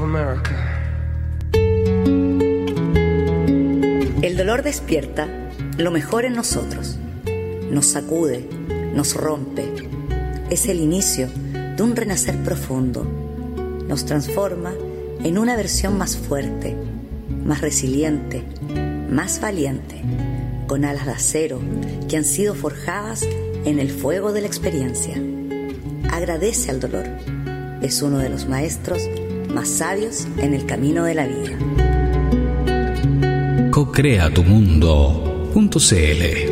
America. El dolor despierta lo mejor en nosotros. Nos sacude, nos rompe. Es el inicio de un renacer profundo. Nos transforma en una versión más fuerte, más resiliente, más valiente, con alas de acero que han sido forjadas en el fuego de la experiencia. Agradece al dolor. Es uno de los maestros más sabios en el camino de la vida. Co-crea tu mundo.cl